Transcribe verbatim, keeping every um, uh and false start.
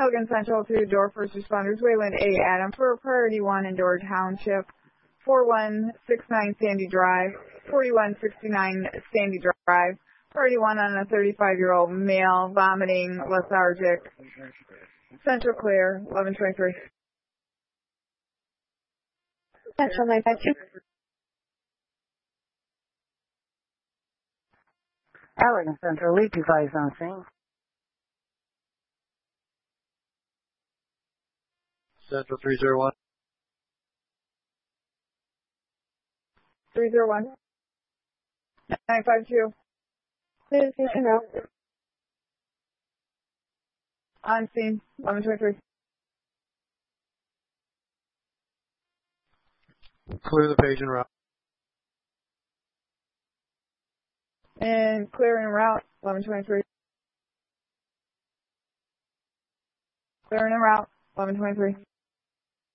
Elgin Central to Door First Responders, Wayland A. Adam for Priority one in Door Township, four one six nine Sandy Drive, forty-one sixty-nine Sandy Drive. Priority one on a thirty-five-year-old male, vomiting, lethargic. Central clear, eleven twenty-three. Central nine five two. Allergan Central, lead device on scene. Central three zero one. three zero one. nine five two. Clear the patient route. On scene, eleven twenty-three. Clear the patient route. And clearing route, eleven twenty-three. Clearing route, eleven twenty-three.